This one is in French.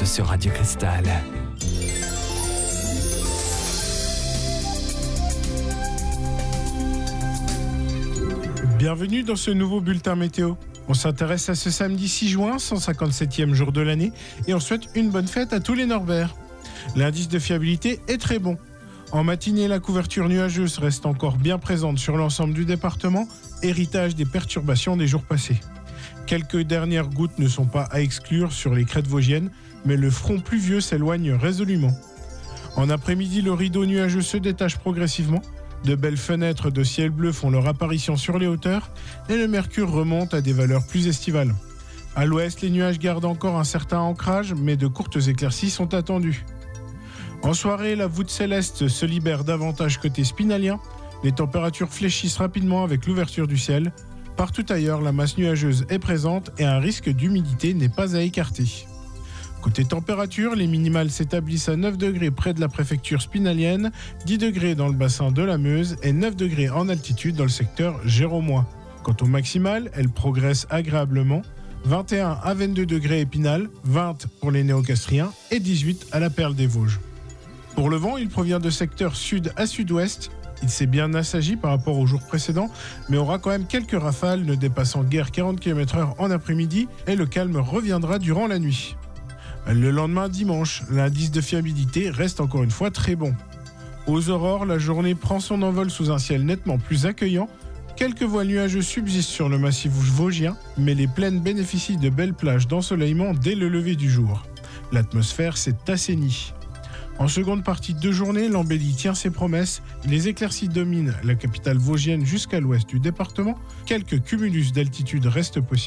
sur Radio Cristal. Bienvenue dans ce nouveau bulletin météo. On s'intéresse à ce samedi 6 juin, 157e jour de l'année, et on souhaite une bonne fête à tous les Norberts. L'indice de fiabilité est très bon. En matinée, la couverture nuageuse reste encore bien présente sur l'ensemble du département, héritage des perturbations des jours passés. Quelques dernières gouttes ne sont pas à exclure sur les crêtes vosgiennes, mais le front pluvieux s'éloigne résolument. En après-midi, le rideau nuageux se détache progressivement. De belles fenêtres de ciel bleu font leur apparition sur les hauteurs et le mercure remonte à des valeurs plus estivales. À l'ouest, les nuages gardent encore un certain ancrage, mais de courtes éclaircies sont attendues. En soirée, la voûte céleste se libère davantage côté spinalien. Les températures fléchissent rapidement avec l'ouverture du ciel. Partout ailleurs, la masse nuageuse est présente et un risque d'humidité n'est pas à écarter. Côté température, les minimales s'établissent à 9 degrés près de la préfecture spinalienne, 10 degrés dans le bassin de la Meuse et 9 degrés en altitude dans le secteur géromois. Quant aux maximales, elles progressent agréablement, 21 à 22 degrés Épinal, 20 pour les néocastriens et 18 à la Perle des Vosges. Pour le vent, il provient de secteurs sud à sud-ouest. Il s'est bien assagi par rapport aux jours précédents, mais aura quand même quelques rafales ne dépassant guère 40 km/h en après-midi et le calme reviendra durant la nuit. Le lendemain dimanche, l'indice de fiabilité reste encore une fois très bon. Aux aurores, la journée prend son envol sous un ciel nettement plus accueillant. Quelques voiles nuageux subsistent sur le massif vosgien, mais les plaines bénéficient de belles plages d'ensoleillement dès le lever du jour. L'atmosphère s'est assainie. En seconde partie de journée, l'embellie tient ses promesses. Les éclaircies dominent la capitale vosgienne jusqu'à l'ouest du département. Quelques cumulus d'altitude restent possibles.